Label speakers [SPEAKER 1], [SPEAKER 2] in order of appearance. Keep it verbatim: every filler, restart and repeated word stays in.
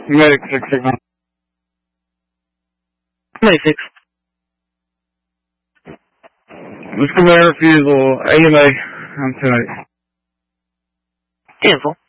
[SPEAKER 1] Medic six six one.
[SPEAKER 2] Medic six.
[SPEAKER 1] Let's come air refusal. A M A. I'm tonight.
[SPEAKER 2] Cancel.